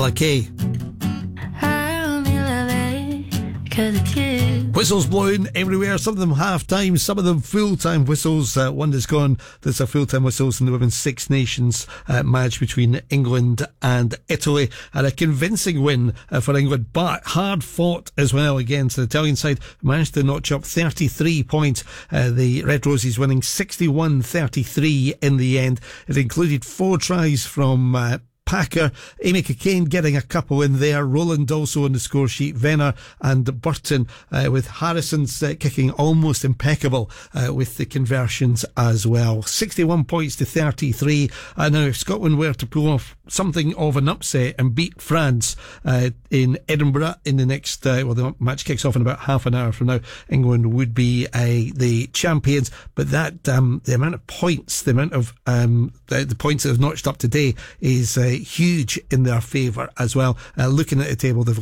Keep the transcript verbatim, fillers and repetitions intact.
Malachi. Whistles blowing everywhere, some of them half-time, some of them full-time whistles. Uh, one that's gone, there's a full-time whistles in the Women's Six Nations uh, match between England and Italy, and a convincing win uh, for England, but hard fought as well against the Italian side. Managed to notch up thirty-three points, uh, the Red Roses winning sixty-one thirty-three in the end. It included four tries from uh, Packer, Amy Cockayne getting a couple in there, Roland also on the score sheet, Venner and Burton, uh, with Harrison's uh, kicking almost impeccable uh, with the conversions as well. sixty-one points to thirty-three. Uh, now if Scotland were to pull off something of an upset and beat France uh, in Edinburgh in the next, uh, well, the match kicks off in about half an hour from now, England would be uh, the champions. But that um, the amount of points, the amount of um, the, the points that have notched up today is uh, huge in their favour as well. Uh, looking at the table, they've